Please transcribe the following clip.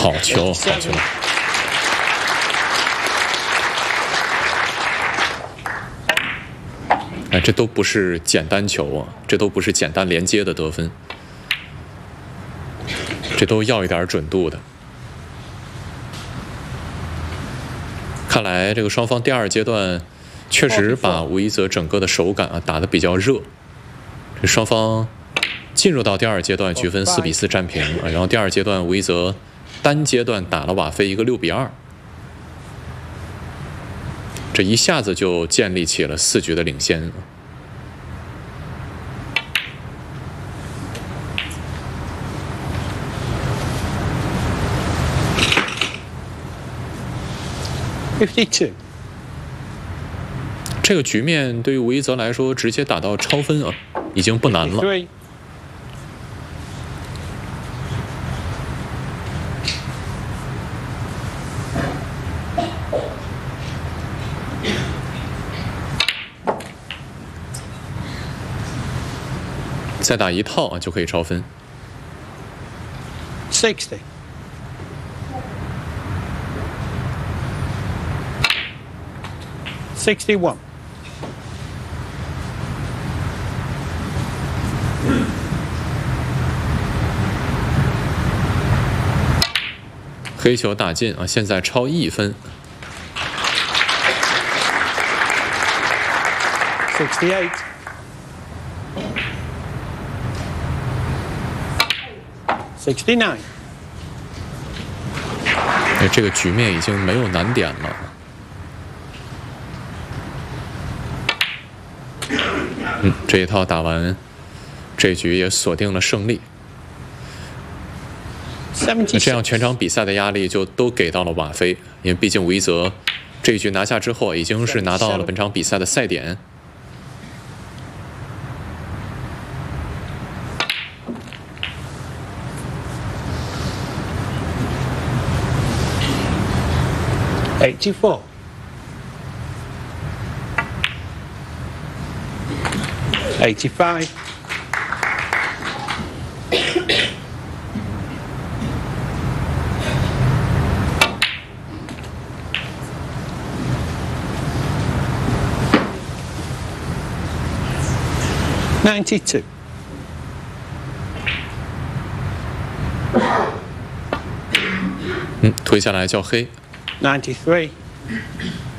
好球，好球！哎，这都不是简单球啊，这都不是简单连接的得分，这都要一点准度的。看来这个双方第二阶段确实把吴一泽整个的手感打得比较热。这双方进入到第二阶段，局分4比4战平啊。然后第二阶段，吴一泽单阶段打了瓦菲一个6比2，这一下子就建立起了4局的领先。 52。 这个局面对于吴一泽来说，直接打到超分啊，已经不难了。再打一套啊，就可以超分。 60。61。 黑球打进啊，现在超1分。 68。69。 哎，这个局面已经没有难点了。这一套打完，这局也锁定了胜利。那这样全场比赛的压力就都给到了瓦菲，因为毕竟吴一泽这一局拿下之后，已经是拿到了本场比赛的赛点。 84。85。92。 推下来叫黑。 93。